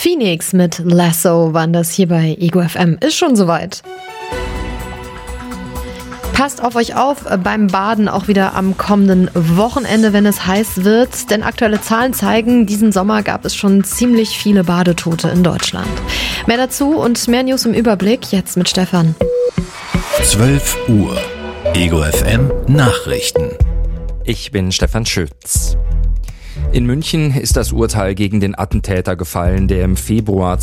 Phoenix mit Lasso waren das hier bei Ego FM. Ist schon soweit. Passt auf euch auf beim Baden auch wieder am kommenden Wochenende, wenn es heiß wird. Denn aktuelle Zahlen zeigen, diesen Sommer gab es schon ziemlich viele Badetote in Deutschland. Mehr dazu und mehr News im Überblick jetzt mit Stefan. 12 Uhr. Ego FM Nachrichten. Ich bin Stefan Schütz. In München ist das Urteil gegen den Attentäter gefallen, der im Februar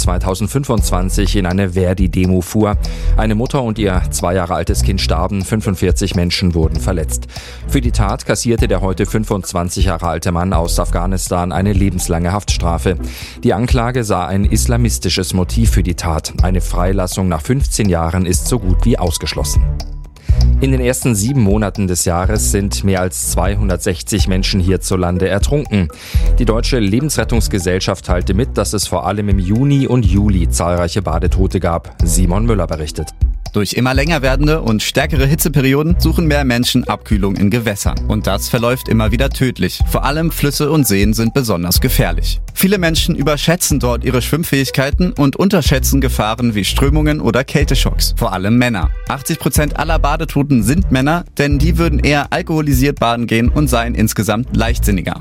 2025 in eine Verdi-Demo fuhr. Eine Mutter und ihr 2 Jahre altes Kind starben, 45 Menschen wurden verletzt. Für die Tat kassierte der heute 25 Jahre alte Mann aus Afghanistan eine lebenslange Haftstrafe. Die Anklage sah ein islamistisches Motiv für die Tat. Eine Freilassung nach 15 Jahren ist so gut wie ausgeschlossen. In den ersten 7 Monaten des Jahres sind mehr als 260 Menschen hierzulande ertrunken. Die Deutsche Lebensrettungsgesellschaft teilte mit, dass es vor allem im Juni und Juli zahlreiche Badetote gab. Simon Müller berichtet. Durch immer länger werdende und stärkere Hitzeperioden suchen mehr Menschen Abkühlung in Gewässern. Und das verläuft immer wieder tödlich. Vor allem Flüsse und Seen sind besonders gefährlich. Viele Menschen überschätzen dort ihre Schwimmfähigkeiten und unterschätzen Gefahren wie Strömungen oder Kälteschocks. Vor allem Männer. 80% aller Badetoten sind Männer, denn die würden eher alkoholisiert baden gehen und seien insgesamt leichtsinniger.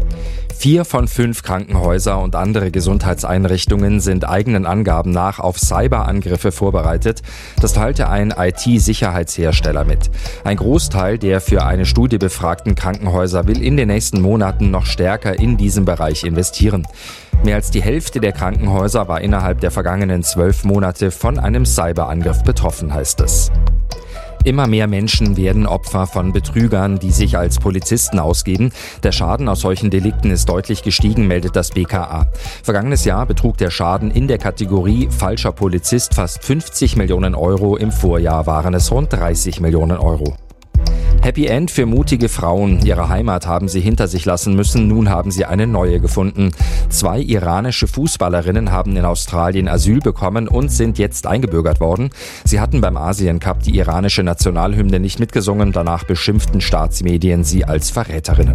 4 von 5 Krankenhäuser und andere Gesundheitseinrichtungen sind eigenen Angaben nach auf Cyberangriffe vorbereitet. Das teilte ein IT-Sicherheitshersteller mit. Ein Großteil der für eine Studie befragten Krankenhäuser will in den nächsten Monaten noch stärker in diesem Bereich investieren. Mehr als die Hälfte der Krankenhäuser war innerhalb der vergangenen 12 Monate von einem Cyberangriff betroffen, heißt es. Immer mehr Menschen werden Opfer von Betrügern, die sich als Polizisten ausgeben. Der Schaden aus solchen Delikten ist deutlich gestiegen, meldet das BKA. Vergangenes Jahr betrug der Schaden in der Kategorie falscher Polizist fast 50 Millionen Euro. Im Vorjahr waren es rund 30 Millionen Euro. Happy End für mutige Frauen. Ihre Heimat haben sie hinter sich lassen müssen. Nun haben sie eine neue gefunden. 2 iranische Fußballerinnen haben in Australien Asyl bekommen und sind jetzt eingebürgert worden. Sie hatten beim Asien Cup die iranische Nationalhymne nicht mitgesungen. Danach beschimpften Staatsmedien sie als Verräterinnen.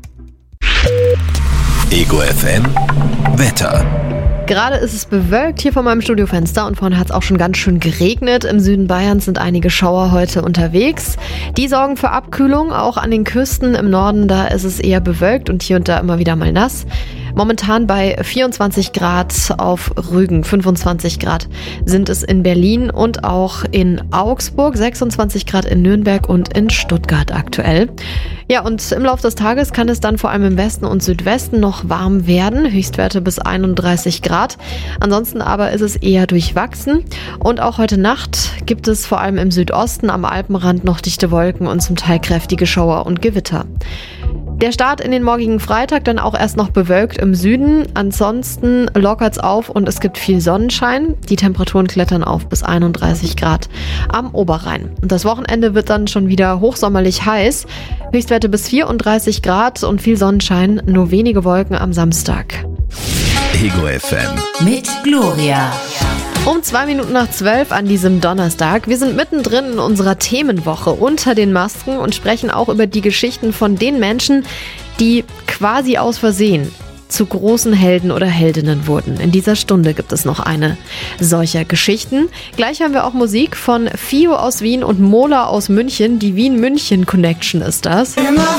Ego FM Wetter. Gerade ist es bewölkt hier vor meinem Studiofenster und vorhin hat es auch schon ganz schön geregnet. Im Süden Bayerns sind einige Schauer heute unterwegs. Die sorgen für Abkühlung, auch an den Küsten. Im Norden, da ist es eher bewölkt und hier und da immer wieder mal nass. Momentan bei 24 Grad auf Rügen, 25 Grad sind es in Berlin und auch in Augsburg, 26 Grad in Nürnberg und in Stuttgart aktuell. Ja, und im Laufe des Tages kann es dann vor allem im Westen und Südwesten noch warm werden, Höchstwerte bis 31 Grad. Ansonsten aber ist es eher durchwachsen und auch heute Nacht gibt es vor allem im Südosten am Alpenrand noch dichte Wolken und zum Teil kräftige Schauer und Gewitter. Der Start in den morgigen Freitag dann auch erst noch bewölkt im Süden. Ansonsten lockert's auf und es gibt viel Sonnenschein. Die Temperaturen klettern auf bis 31 Grad am Oberrhein. Und das Wochenende wird dann schon wieder hochsommerlich heiß. Höchstwerte bis 34 Grad und viel Sonnenschein, nur wenige Wolken am Samstag. Ego FM mit Gloria. Um 12 an diesem Donnerstag. Wir sind mittendrin in unserer Themenwoche unter den Masken und sprechen auch über die Geschichten von den Menschen, die quasi aus Versehen zu großen Helden oder Heldinnen wurden. In dieser Stunde gibt es noch eine solcher Geschichten. Gleich haben wir auch Musik von Fio aus Wien und Mola aus München. Die Wien-München-Connection ist das. Immer